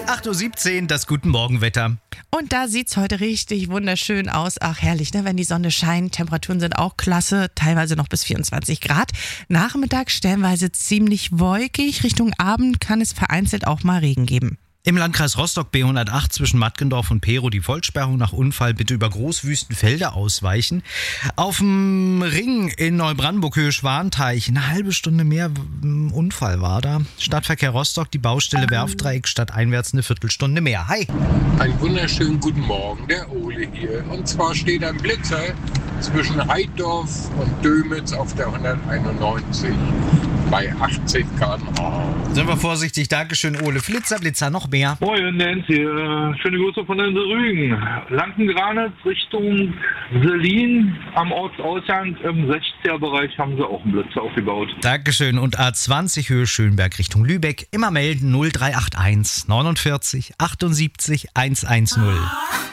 8:17 Uhr, das Guten Morgenwetter. Und da sieht's heute richtig wunderschön aus. Ach, herrlich, ne? Wenn die Sonne scheint. Temperaturen sind auch klasse, teilweise noch bis 24 Grad. Nachmittag stellenweise ziemlich wolkig. Richtung Abend kann es vereinzelt auch mal Regen geben. Im Landkreis Rostock B108 zwischen Matkendorf und Perow die Vollsperrung nach Unfall, bitte über Großwüstenfelder ausweichen. Auf dem Ring in Neubrandenburg Höhe Schwanteich eine halbe Stunde mehr Unfall war da. Stadtverkehr Rostock, die Baustelle Werftdreieck stadteinwärts eine Viertelstunde mehr. Hi! Einen wunderschönen guten Morgen, der Ole hier. Und zwar steht ein Blitzer zwischen Heidorf und Dömitz auf der 191 bei 80 km/h. Sind wir vorsichtig, Dankeschön Ole. Blitzer noch mehr. Moin Nancy, schöne Grüße von den Rügen. Lankengranitz Richtung Selin am Ortsausgang im 60er-Bereich haben sie auch einen Blitzer aufgebaut. Dankeschön. Und A20 Höhe Schönberg Richtung Lübeck. Immer melden 0381 49 78 110.